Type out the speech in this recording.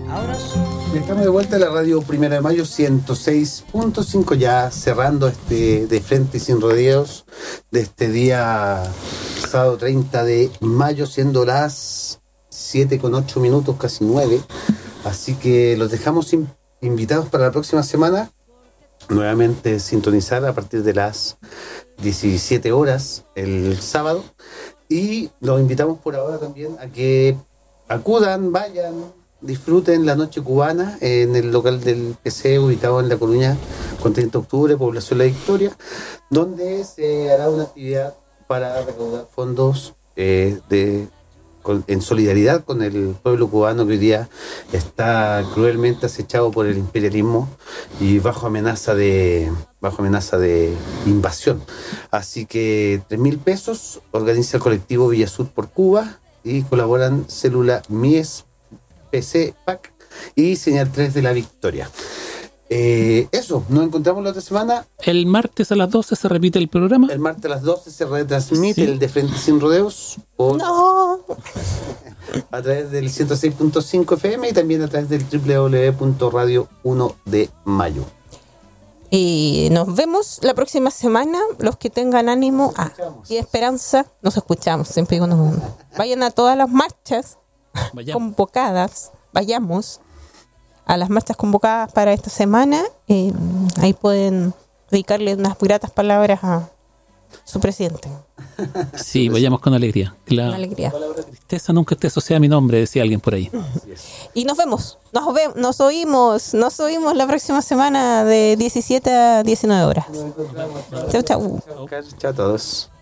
Estamos de vuelta a la radio Primera de Mayo 106.5, ya cerrando de frente y sin rodeos de este día sábado 30 de mayo, siendo las 7:08, casi 9. Así que los dejamos invitados para la próxima semana. Nuevamente sintonizar a partir de las 17 horas el sábado. Y los invitamos por ahora también a que acudan, vayan, disfruten la noche cubana en el local del PC ubicado en La Coruña, con 30 de octubre, población La Victoria, donde se hará una actividad para recaudar fondos en solidaridad con el pueblo cubano que hoy día está cruelmente acechado por el imperialismo y bajo amenaza de invasión. Así que 3.000 pesos organiza el colectivo Villasur por Cuba y colaboran Célula Mies, PC, PAC y Señal 3 de La Victoria. Eso, nos encontramos la otra semana. El martes a las 12 se repite el programa. El martes a las 12 se retransmite el de Frente Sin Rodeos a través del 106.5 FM y también a través del www.radio 1 de mayo. Y nos vemos la próxima semana. Los que tengan ánimo y esperanza, nos escuchamos. Siempre digo, vayan a todas las marchas convocadas. Vayamos a las marchas convocadas para esta semana. Ahí pueden dedicarle unas gratas palabras a su presidente. Sí, vayamos con alegría. Con alegría. Tristeza nunca esté asociada a mi nombre, decía alguien por ahí. Y nos vemos. Nos oímos la próxima semana de 17 a 19 horas. Chau, chau. Chao a todos.